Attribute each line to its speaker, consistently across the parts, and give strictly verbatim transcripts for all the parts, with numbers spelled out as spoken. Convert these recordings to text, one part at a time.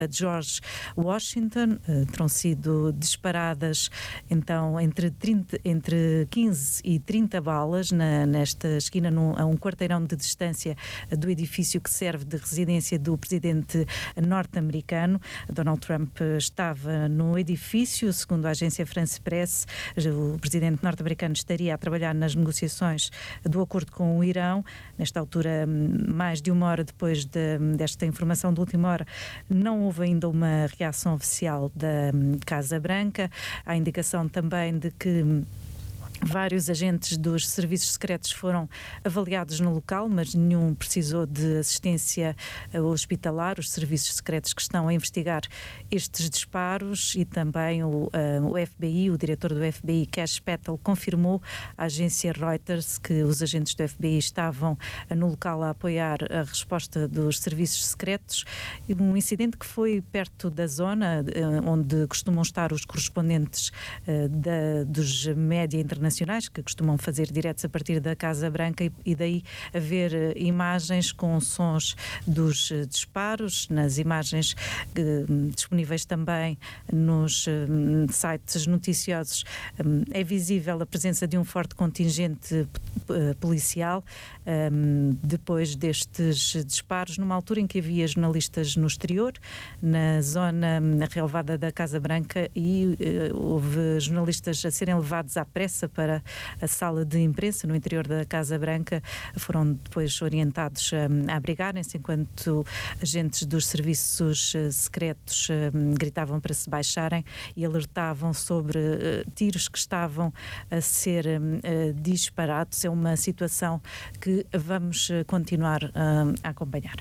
Speaker 1: George Washington. Terão sido disparadas então entre, trinta, entre quinze e trinta balas na, nesta esquina, num, a um quarteirão de distância do edifício que serve de residência do presidente norte-americano. Donald Trump estava no edifício. Segundo a agência France Press, o presidente norte-americano estaria a trabalhar nas negociações do acordo com o Irão. Nesta altura, mais de uma hora depois de, desta informação de última hora, não houve ainda uma reação oficial da Casa Branca. Há indicação também de que vários agentes dos serviços secretos foram avaliados no local, mas nenhum precisou de assistência hospitalar. Os serviços secretos que estão a investigar estes disparos, e também o, uh, o F B I, o diretor do F B I, Kash Patel, confirmou à agência Reuters que os agentes do F B I estavam no local a apoiar a resposta dos serviços secretos. Um incidente que foi perto da zona uh, onde costumam estar os correspondentes uh, da, dos média internacionais, que costumam fazer diretos a partir da Casa Branca, e, e daí haver uh, imagens com sons dos uh, disparos. Nas imagens uh, disponíveis também nos uh, sites noticiosos, um, é visível a presença de um forte contingente uh, policial um, depois destes disparos, numa altura em que havia jornalistas no exterior, na zona um, relevada da Casa Branca, e uh, houve jornalistas a serem levados à pressa para para a sala de imprensa no interior da Casa Branca. Foram depois orientados a, a abrigarem-se, enquanto agentes dos serviços secretos gritavam para se baixarem e alertavam sobre tiros que estavam a ser disparados. É uma situação que vamos continuar a acompanhar.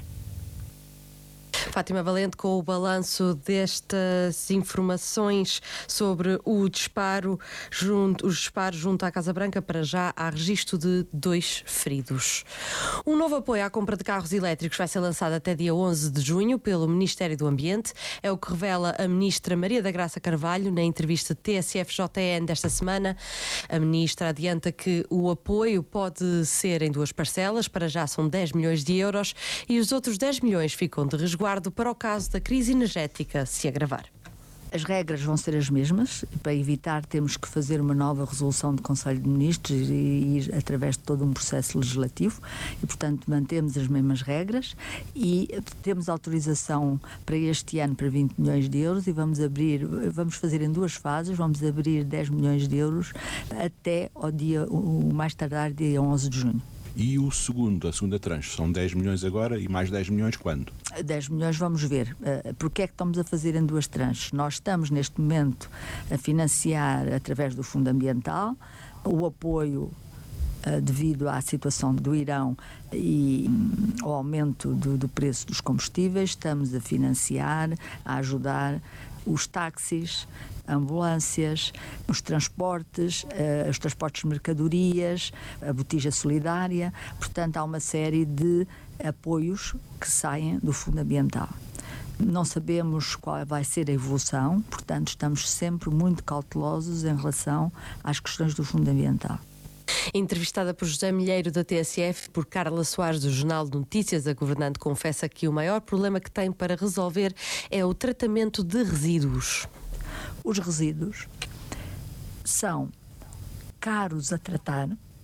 Speaker 2: Fátima Valente, com o balanço destas informações sobre o disparo junto, os disparos junto à Casa Branca. Para já há registro de dois feridos. Um novo apoio à compra de carros elétricos vai ser lançado até dia onze de junho pelo Ministério do Ambiente. É o que revela a ministra Maria da Graça Carvalho na entrevista de T S F J N desta semana. A ministra adianta que o apoio pode ser em duas parcelas. Para já são dez milhões de euros e os outros dez milhões ficam de resguardo para o caso da crise energética se agravar.
Speaker 3: As regras vão ser as mesmas. Para evitar, temos que fazer uma nova resolução do Conselho de Ministros e ir através de todo um processo legislativo e, portanto, mantemos as mesmas regras e temos autorização para este ano para vinte milhões de euros e vamos abrir, vamos fazer em duas fases, vamos abrir dez milhões de euros até ao dia, o mais tardar, dia onze de junho.
Speaker 4: E o segundo, a segunda tranche, são dez milhões agora e mais dez milhões quando?
Speaker 3: dez milhões vamos ver. Uh, porque é que estamos a fazer em duas tranches? Nós estamos neste momento a financiar através do Fundo Ambiental o apoio uh, devido à situação do Irão e um, ao aumento do, do preço dos combustíveis. Estamos a financiar, a ajudar os táxis, ambulâncias, os transportes, uh, os transportes de mercadorias, a botija solidária. Portanto, há uma série de apoios que saem do Fundo Ambiental. Não sabemos qual vai ser a evolução, portanto, estamos sempre muito cautelosos em relação às questões do Fundo Ambiental.
Speaker 2: Entrevistada por José Milheiro da T S F, por Carla Soares do Jornal de Notícias, a governante confessa que o maior problema que tem para resolver é o tratamento de resíduos.
Speaker 3: Os resíduos são caros a tratar.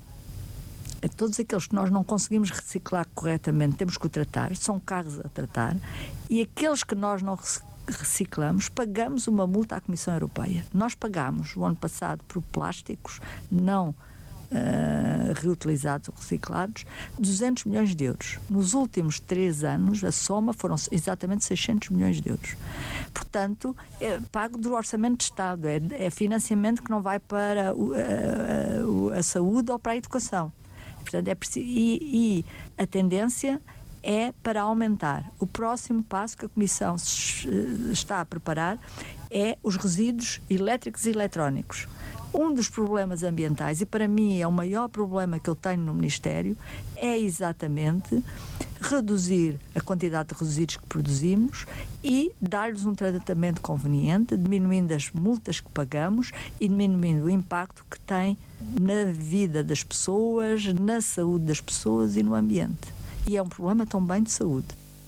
Speaker 3: Todos aqueles que nós não conseguimos reciclar corretamente, temos que o tratar, são caros a tratar, e aqueles que nós não reciclamos, pagamos uma multa à Comissão Europeia. Nós pagamos o ano passado por plásticos não Uh, reutilizados ou reciclados, duzentos milhões de euros. Nos últimos três anos, a soma foram exatamente seiscentos milhões de euros. Portanto, é pago do Orçamento de Estado, é, é financiamento que não vai para o, a, a, a saúde ou para a educação. Portanto, é preciso, e, e a tendência é para aumentar. O próximo passo que a Comissão está a preparar é os resíduos elétricos e eletrónicos. Um dos problemas ambientais, e para mim é o maior problema que eu tenho no Ministério, é exatamente reduzir a quantidade de resíduos que produzimos e dar-lhes um tratamento conveniente, diminuindo as multas que pagamos e diminuindo o impacto que tem na vida das pessoas, na saúde das pessoas e no ambiente. E é um problema também de saúde.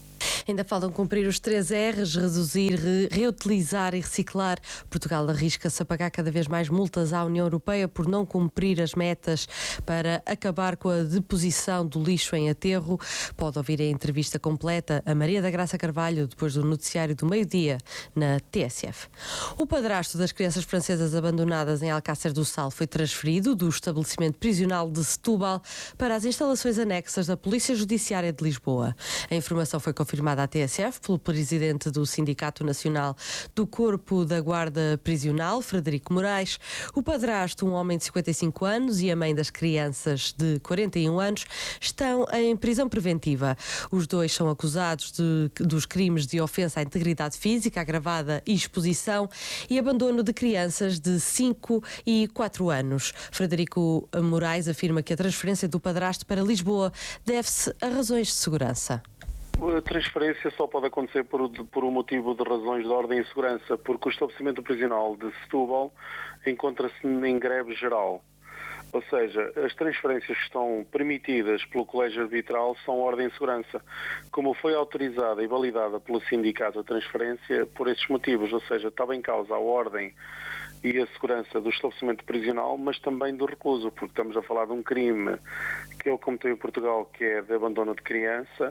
Speaker 2: Ainda faltam cumprir os três R's, reduzir, re, reutilizar e reciclar. Portugal arrisca-se a pagar cada vez mais multas à União Europeia por não cumprir as metas para acabar com a deposição do lixo em aterro. Pode ouvir a entrevista completa a Maria da Graça Carvalho depois do noticiário do meio-dia na T S F. O padrasto das crianças francesas abandonadas em Alcácer do Sal foi transferido do estabelecimento prisional de Setúbal para as instalações anexas da Polícia Judiciária de Lisboa. A informação foi confirmada à T S F pelo presidente do Sindicato Nacional do Corpo da Guarda Prisional, Frederico Moraes. O padrasto, um homem de cinquenta e cinco anos, e a mãe das crianças de quarenta e um anos estão em prisão preventiva. Os dois são acusados de, dos crimes de ofensa à integridade física agravada e exposição e abandono de crianças de cinco e quatro anos. Frederico Moraes afirma que a transferência do padrasto para Lisboa deve-se a razões de segurança.
Speaker 5: A transferência só pode acontecer por, por um motivo de razões de ordem e segurança, porque o estabelecimento prisional de Setúbal encontra-se em greve geral. Ou seja, as transferências que estão permitidas pelo Colégio Arbitral são ordem e segurança. Como foi autorizada e validada pelo sindicato a transferência por esses motivos, ou seja, estava em causa a ordem e a segurança do estabelecimento prisional, mas também do recluso, porque estamos a falar de um crime que ele cometeu em Portugal, que é de abandono de criança,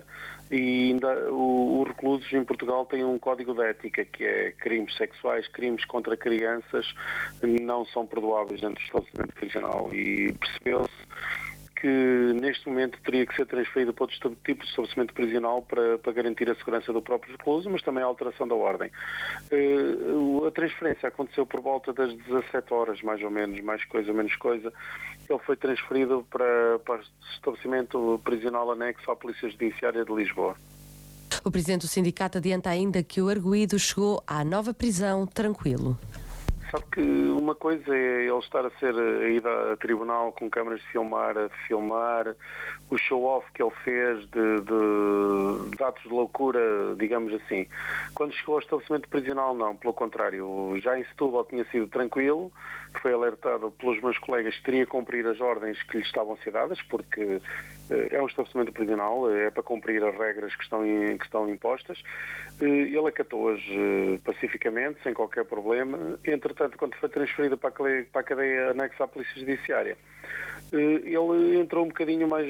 Speaker 5: e ainda os reclusos em Portugal têm um código de ética, que é crimes sexuais, crimes contra crianças não são perdoáveis dentro do estabelecimento prisional, e percebeu-se que neste momento teria que ser transferido para outro tipo de estabelecimento prisional para, para garantir a segurança do próprio recluso, mas também a alteração da ordem. Uh, a transferência aconteceu por volta das dezassete horas, mais ou menos, mais coisa, menos coisa. Ele foi transferido para, para o estabelecimento prisional anexo à Polícia Judiciária de Lisboa.
Speaker 2: O presidente do sindicato adianta ainda que o arguido chegou à nova prisão tranquilo.
Speaker 5: Sabe que uma coisa é ele estar a ser a ir a tribunal com câmaras de filmar, a filmar o show-off que ele fez de, de, de atos de loucura, digamos assim. Quando chegou ao estabelecimento prisional, não, pelo contrário. Já em Setúbal tinha sido tranquilo, foi alertado pelos meus colegas que teria que cumprir as ordens que lhe estavam a ser dadas, porque é um estabelecimento prisional, é para cumprir as regras que estão, que estão impostas. Ele acatou-as pacificamente, sem qualquer problema. Entretanto, quando foi transferido para a cadeia, para a cadeia anexa à Polícia Judiciária, ele entrou um bocadinho mais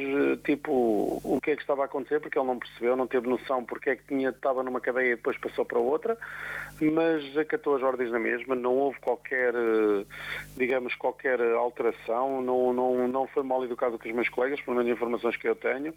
Speaker 5: tipo o que é que estava a acontecer, porque ele não percebeu, não teve noção porque é que tinha, estava numa cadeia e depois passou para outra, mas acatou as ordens na mesma, não houve qualquer, digamos, qualquer alteração, não, não, não foi mal educado com os meus colegas, pelo menos informações que eu tenho,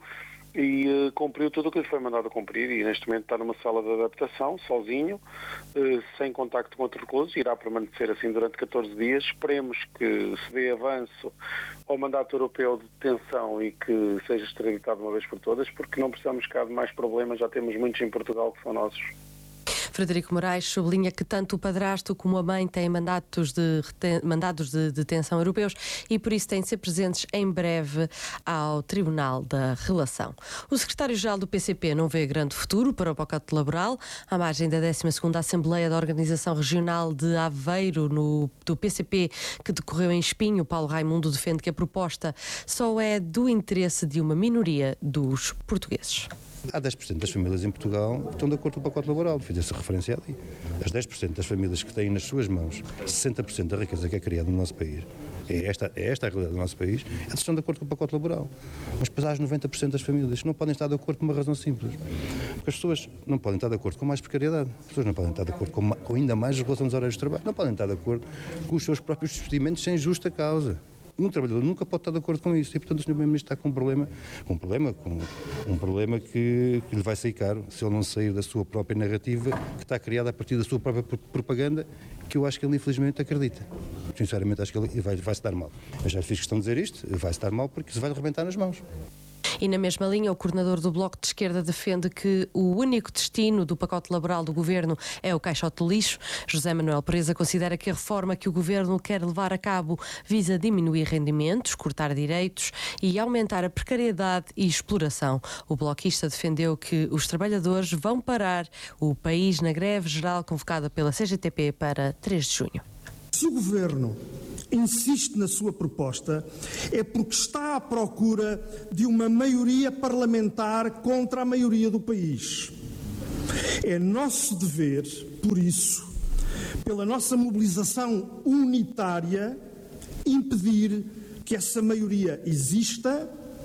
Speaker 5: e uh, cumpriu tudo o que lhe foi mandado a cumprir, e neste momento está numa sala de adaptação, sozinho, uh, sem contacto com outro recluso, irá permanecer assim durante catorze dias. Esperemos que se dê avanço ao mandato europeu de detenção e que seja extraditado uma vez por todas, porque não precisamos cá de mais problemas, já temos muitos em Portugal que são nossos.
Speaker 2: Frederico Moraes sublinha que tanto o padrasto como a mãe têm mandatos de, mandados de detenção europeus e por isso têm de ser presentes em breve ao Tribunal da Relação. O secretário-geral do P C P não vê grande futuro para o pacote laboral. À margem da décima segunda Assembleia da Organização Regional de Aveiro no, do P C P, que decorreu em Espinho, Paulo Raimundo defende que a proposta só é do interesse de uma minoria dos portugueses.
Speaker 6: Há dez por cento das famílias em Portugal que estão de acordo com o pacote laboral, fiz essa referência ali. As dez por cento das famílias que têm nas suas mãos sessenta por cento da riqueza que é criada no nosso país, é esta, é esta a realidade do nosso país, eles estão de acordo com o pacote laboral. Mas depois há as noventa por cento das famílias que não podem estar de acordo por uma razão simples. Porque as pessoas não podem estar de acordo com mais precariedade, as pessoas não podem estar de acordo com, com ainda mais regulação dos horários de trabalho, não podem estar de acordo com os seus próprios despedimentos sem justa causa. Um trabalhador nunca pode estar de acordo com isso e, portanto, o senhor Primeiro-Ministro está com um problema, com um problema, com um problema que, que lhe vai sair caro se ele não sair da sua própria narrativa, que está criada a partir da sua própria propaganda, que eu acho que ele, infelizmente, acredita. Sinceramente, acho que ele vai, vai se dar mal. Eu já fiz questão de dizer isto, vai se dar mal porque se vai arrebentar nas mãos.
Speaker 2: E na mesma linha, o coordenador do Bloco de Esquerda defende que o único destino do pacote laboral do Governo é o caixote de lixo. José Manuel Pereza considera que a reforma que o Governo quer levar a cabo visa diminuir rendimentos, cortar direitos e aumentar a precariedade e exploração. O bloquista defendeu que os trabalhadores vão parar o país na greve geral convocada pela C G T P para três de junho.
Speaker 7: Se o Governo insiste na sua proposta, é porque está à procura de uma maioria parlamentar contra a maioria do país. É nosso dever, por isso, pela nossa mobilização unitária, impedir que essa maioria exista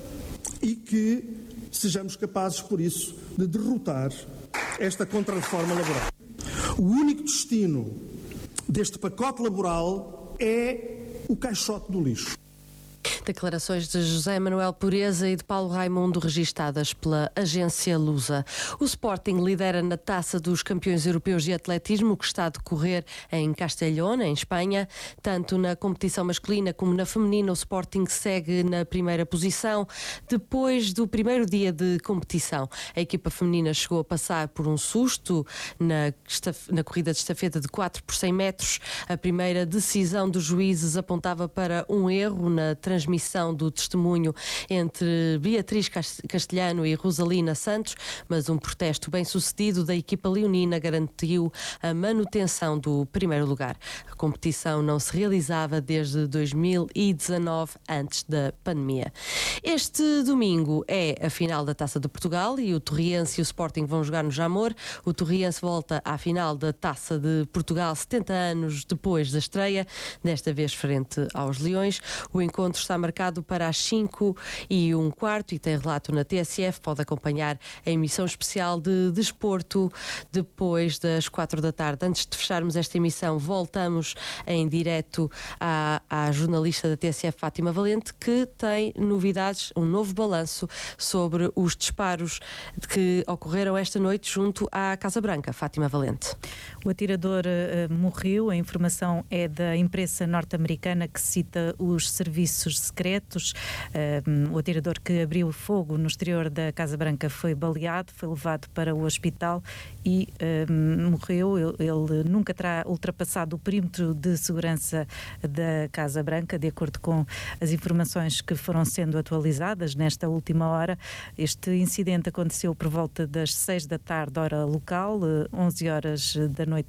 Speaker 7: e que sejamos capazes, por isso, de derrotar esta contrarreforma laboral. O único destino deste pacote laboral é o caixote do lixo.
Speaker 2: Declarações de José Manuel Pureza e de Paulo Raimundo registadas pela agência Lusa. O Sporting lidera na Taça dos Campeões Europeus de Atletismo, que está a decorrer em Castellón, em Espanha. Tanto na competição masculina como na feminina, o Sporting segue na primeira posição. Depois do primeiro dia de competição, a equipa feminina chegou a passar por um susto na, na corrida de estafeta de quatro por cem metros. A primeira decisão dos juízes apontava para um erro na transmissão do testemunho entre Beatriz Castelhano e Rosalina Santos, mas um protesto bem sucedido da equipa leonina garantiu a manutenção do primeiro lugar. A competição não se realizava desde dois mil e dezanove, antes da pandemia. Este domingo é a final da Taça de Portugal e o Torriense e o Sporting vão jogar no Jamor. O Torriense volta à final da Taça de Portugal setenta anos depois da estreia, desta vez frente aos Leões. O encontro está marcado para as cinco e um quarto e tem relato na T S F. Pode acompanhar a emissão especial de desporto depois das quatro da tarde. Antes de fecharmos esta emissão, voltamos em direto à, à jornalista da T S F, Fátima Valente, que tem novidades, um novo balanço sobre os disparos que ocorreram esta noite junto à Casa Branca. Fátima Valente.
Speaker 1: O atirador uh, morreu. A informação é da imprensa norte-americana, que cita os serviços secretos. Uh, o atirador que abriu fogo no exterior da Casa Branca foi baleado, foi levado para o hospital e uh, morreu. Ele, ele nunca terá ultrapassado o perímetro de segurança da Casa Branca, de acordo com as informações que foram sendo atualizadas nesta última hora. Este incidente aconteceu por volta das seis da tarde, hora local, onze horas da noite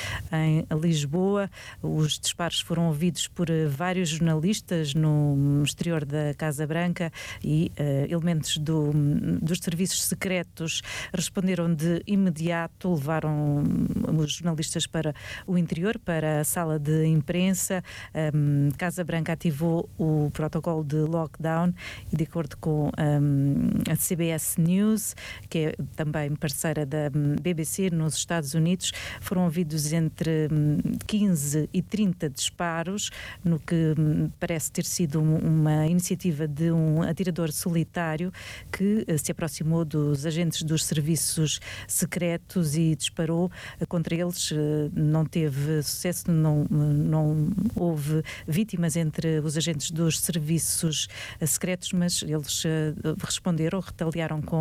Speaker 1: em Lisboa. Os disparos foram ouvidos por vários jornalistas no exterior da Casa Branca e uh, elementos do, dos serviços secretos responderam de imediato, levaram os jornalistas para o interior, para a sala de imprensa. Um, Casa Branca ativou o protocolo de lockdown e, de acordo com um, a C B S News, que é também parceira da B B C nos Estados Unidos, foram ouvidos entre quinze e trinta disparos, no que parece ter sido uma iniciativa de um atirador solitário que se aproximou dos agentes dos serviços secretos e disparou contra eles. Não teve sucesso, não, não houve vítimas entre os agentes dos serviços secretos, mas eles responderam, retaliaram com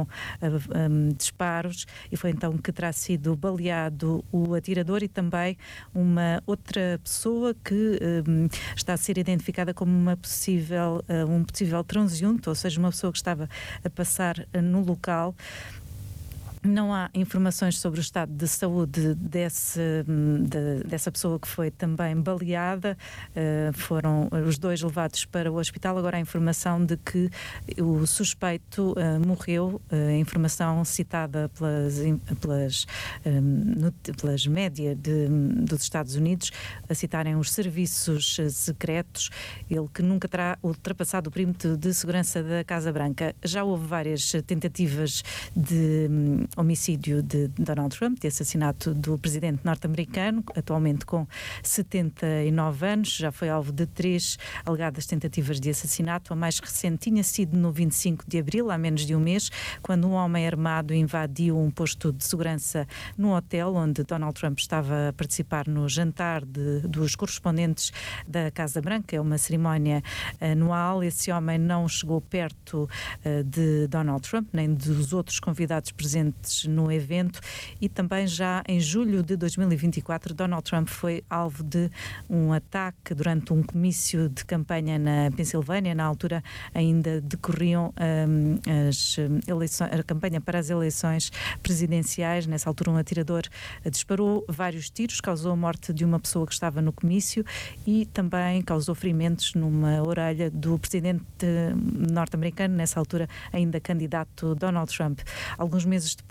Speaker 1: um, disparos, e foi então que terá sido baleado o atirador e também uma outra pessoa que um, está a ser identificada como uma possível, uh, um possível transeunte, ou seja, uma pessoa que estava a passar uh, no local. Não há informações sobre o estado de saúde desse, de, dessa pessoa que foi também baleada. Uh, foram os dois levados para o hospital. Agora, a informação de que o suspeito uh, morreu, uh, a informação citada pelas, pelas, um, no, pelas médias de, dos Estados Unidos, a citarem os serviços secretos, ele que nunca terá ultrapassado o perímetro de segurança da Casa Branca. Já houve várias tentativas de homicídio de Donald Trump, de assassinato do presidente norte-americano, atualmente com setenta e nove anos. Já foi alvo de três alegadas tentativas de assassinato. A mais recente tinha sido no vinte e cinco de abril, há menos de um mês, quando um homem armado invadiu um posto de segurança no hotel onde Donald Trump estava a participar no jantar de, dos correspondentes da Casa Branca. É uma cerimónia anual. Esse homem não chegou perto uh, de Donald Trump, nem dos outros convidados presentes no evento, e também já em julho de dois mil e vinte e quatro Donald Trump foi alvo de um ataque durante um comício de campanha na Pensilvânia. Na altura ainda decorriam um, as eleições, a campanha para as eleições presidenciais. Nessa altura um atirador disparou vários tiros, causou a morte de uma pessoa que estava no comício e também causou ferimentos numa orelha do presidente norte-americano, nessa altura ainda candidato Donald Trump. Alguns meses depois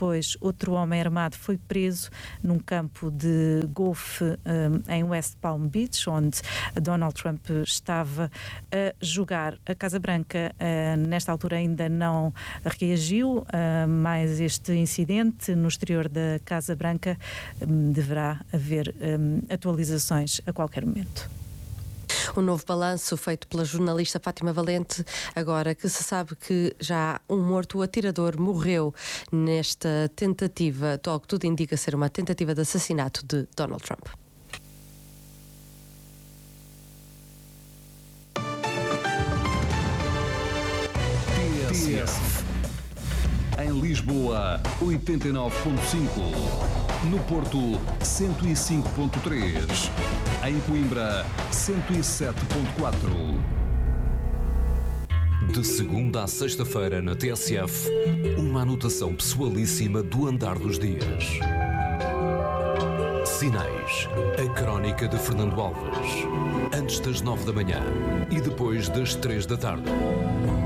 Speaker 1: depois, outro homem armado foi preso num campo de golfe um, em West Palm Beach, onde Donald Trump estava a jogar. A Casa Branca, uh, nesta altura, ainda não reagiu a uh, mais este incidente. No exterior da Casa Branca um, deverá haver um, atualizações a qualquer momento.
Speaker 2: Um novo balanço feito pela jornalista Fátima Valente, agora que se sabe que já um morto, o atirador, morreu nesta tentativa, ao que tudo indica ser uma tentativa de assassinato de Donald Trump.
Speaker 8: T S F. Em Lisboa, oitenta e nove ponto cinco. No Porto, cento e cinco ponto três. Em Coimbra, cento e sete ponto quatro.
Speaker 9: De segunda à sexta-feira na T S F, uma anotação pessoalíssima do andar dos dias. Sinais, a crónica de Fernando Alves. Antes das nove da manhã e depois das três da tarde.